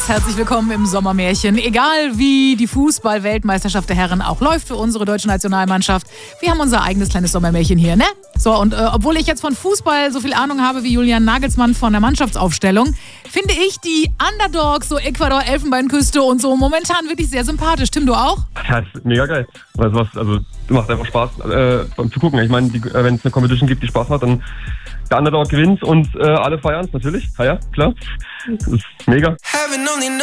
Herzlich willkommen im Sommermärchen. Egal wie die Fußball-Weltmeisterschaft der Herren auch läuft für unsere deutsche Nationalmannschaft, wir haben unser eigenes kleines Sommermärchen hier, ne? So, und obwohl ich jetzt von Fußball so viel Ahnung habe wie Julian Nagelsmann von der Mannschaftsaufstellung, finde ich die Underdogs, so Ecuador, Elfenbeinküste und so, momentan wirklich sehr sympathisch. Tim, du auch? Ja, ist mega geil. Also macht einfach Spaß zu gucken. Ich meine, wenn es eine Competition gibt, die Spaß macht, dann der Underdog gewinnt und alle feiern es natürlich. Ja, klar. Das ist mega.